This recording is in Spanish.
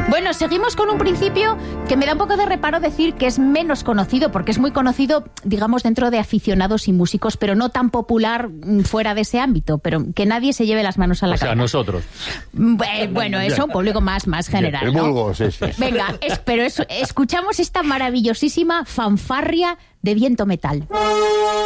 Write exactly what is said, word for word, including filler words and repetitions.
Bueno. Bueno, seguimos con un principio que me da un poco de reparo decir que es menos conocido, porque es muy conocido, digamos, dentro de aficionados y músicos, pero no tan popular fuera de ese ámbito, pero que nadie se lleve las manos a la O sea, cabeza. nosotros. Bueno, eso, un público más, más general, El ¿no? vulgo, sí, sí. Venga, es, pero es, escuchamos esta maravillosísima fanfarria de viento metal.